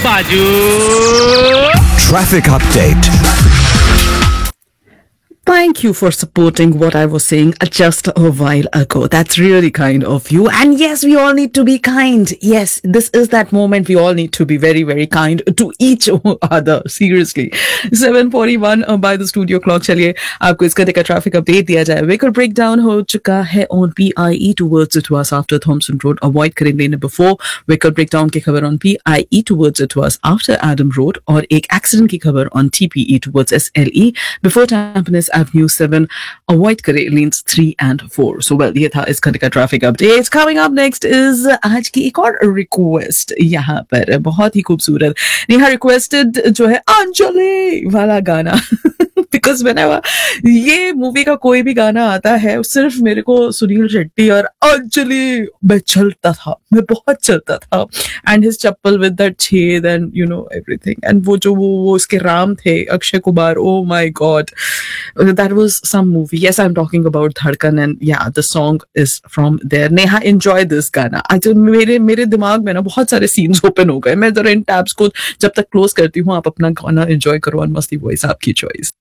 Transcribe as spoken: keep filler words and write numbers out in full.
बाजू Traffic update. Thank you for supporting what I was saying just a while ago. That's really kind of you. And yes, we all need to be kind. Yes, this is that moment we all need to be very, very kind to each other. Seriously. seven forty-one uh, by the studio clock. चलिए आपको इसका का traffic update दिया जाए. Vehicle breakdown हो चुका है on P I E towards Itwas after Thompson Road. Avoid करें लेने before. Vehicle breakdown की खबर on P I E towards Itwas after Adam Road. और एक accident की खबर on T P E towards S L E before Tampines Avenue seven. Avoid करें lanes three and four. So well, ये था इस घंटे का traffic update. Coming up next is आज की एक और request यहाँ पर बहुत ही खूबसूरत नेहा requested जो है अंजलि वाला गाना. Because whenever ये मूवी का कोई भी गाना आता है सिर्फ मेरे को सुनील शेट्टी और अंजलि मैं चलता था, मैं बहुत चलता था. And his chappal with that छेद and you know everything. And वो जो वो वो उसके राम थे Akshay Kumar. Oh my God, that was some movie. Yes, I'm talking about धड़कन and yeah, the song is from there. Neha enjoy this गाना. आज मेरे मेरे दिमाग में ना बहुत सारे scenes open हो गए. मैं जरा इन tabs को जब तक close करती हूँ आप अपना गाना enjoy करो. और मस्ती वॉइस आपकी choice.